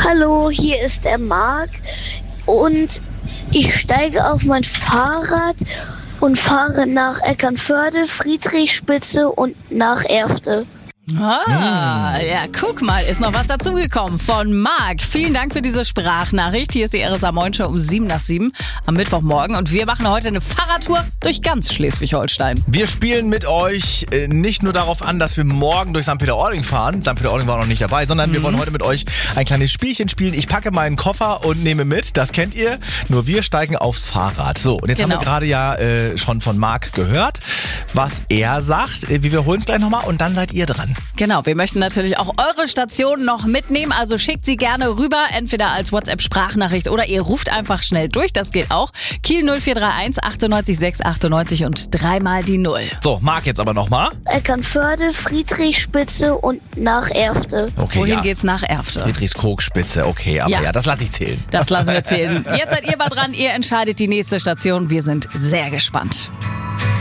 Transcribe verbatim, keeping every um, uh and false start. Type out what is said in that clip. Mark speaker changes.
Speaker 1: Hallo, hier ist der Marc und ich steige auf mein Fahrrad und fahre nach Eckernförde, Friedrichspitze und nach Erfte.
Speaker 2: Ah, ja, guck mal, ist noch was dazugekommen von Marc. Vielen Dank für diese Sprachnachricht. Hier ist die R S A Moin Show um sieben nach sieben am Mittwochmorgen und wir machen heute eine Fahrradtour durch ganz Schleswig-Holstein.
Speaker 3: Wir spielen mit euch äh, nicht nur darauf an, dass wir morgen durch Sankt Peter-Ording fahren. Sankt Peter-Ording war noch nicht dabei, sondern mhm. wir wollen heute mit euch ein kleines Spielchen spielen. Ich packe meinen Koffer und nehme mit, das kennt ihr, nur wir steigen aufs Fahrrad. So, und jetzt genau. haben wir gerade ja äh, schon von Marc gehört, was er sagt. Wir wiederholen es gleich nochmal und dann seid ihr dran.
Speaker 2: Genau, wir möchten natürlich auch eure Station noch mitnehmen, also schickt sie gerne rüber, entweder als WhatsApp-Sprachnachricht oder ihr ruft einfach schnell durch, das geht auch. Kiel null vier drei eins achtundneunzig sechs achtundneunzig und dreimal die Null.
Speaker 3: So, Marc jetzt aber nochmal.
Speaker 1: Eckernförde, Friedrichspitze und nach Erfte.
Speaker 3: Okay,
Speaker 2: Wohin
Speaker 3: ja.
Speaker 2: geht's nach Erfte?
Speaker 3: Friedrichskoogspitze, okay, aber ja, ja das lasse ich zählen.
Speaker 2: Das lassen wir zählen. Jetzt seid ihr mal dran, ihr entscheidet die nächste Station, wir sind sehr gespannt.